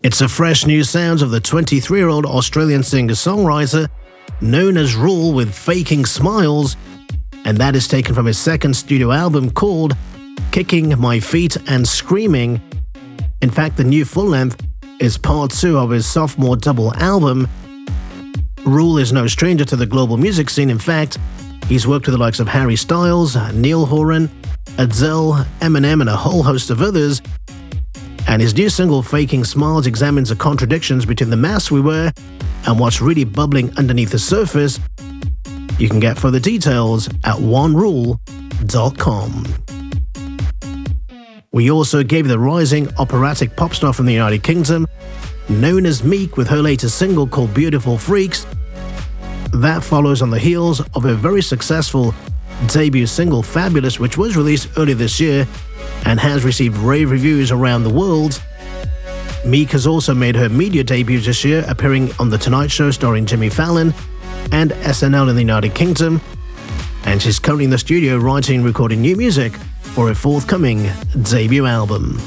It's the fresh new sounds of the 23-year-old Australian singer-songwriter known as Rule with Faking Smiles, and that is taken from his second studio album called Kicking My Feet and Screaming. In fact, the new full-length is part 2 of his sophomore double album. Rule is no stranger to the global music scene. In fact, he's worked with the likes of Harry Styles, Neil Horan, Adele, Eminem, and a whole host of others. And his new single, Faking Smiles, examines the contradictions between the masks we wear and what's really bubbling underneath the surface. You can get further details at onerule.com. We also gave the rising operatic pop star from the United Kingdom, known as Meek, with her latest single called Beautiful Freaks. That follows on the heels of a very successful debut single, Fabulous, which was released earlier this year and has received rave reviews around the world. Meek has also made her media debut this year, appearing on The Tonight Show starring Jimmy Fallon and SNL in the United Kingdom, and she's currently in the studio writing and recording new music for a forthcoming debut album.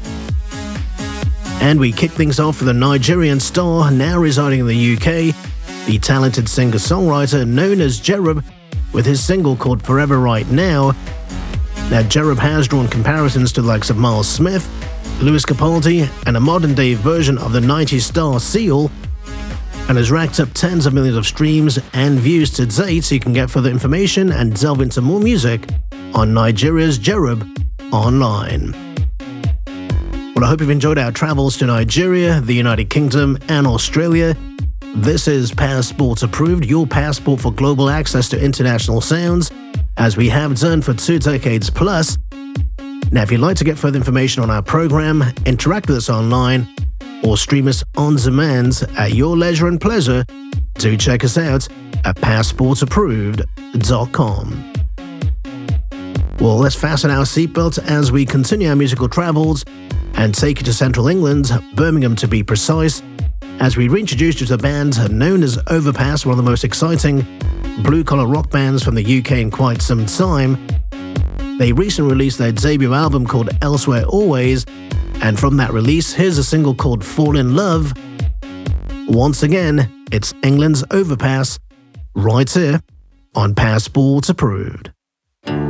And we kick things off with a Nigerian star now residing in the UK, the talented singer-songwriter known as Jerub, with his single called Forever Right Now. Now, Jerub has drawn comparisons to the likes of Miles Smith, Lewis Capaldi, and a modern-day version of the 90s star Seal, and has racked up tens of millions of streams and views to date. So you can get further information and delve into more music on Nigeria's Jerub online. Well, I hope you've enjoyed our travels to Nigeria, the United Kingdom, and Australia. This is Passport Approved, your passport for global access to international sounds, as we have done for 2 decades plus. Now, if you'd like to get further information on our program, interact with us online, or stream us on demand at your leisure and pleasure, do check us out at passportapproved.com. Well, let's fasten our seatbelts as we continue our musical travels and take you to central England, Birmingham to be precise, as we reintroduce you to the band known as Overpass, one of the most exciting blue-collar rock bands from the UK in quite some time. They recently released their debut album called Elsewhere Always, and from that release, here's a single called Fall in Love. Once again, it's England's Overpass, right here on Passport Approved.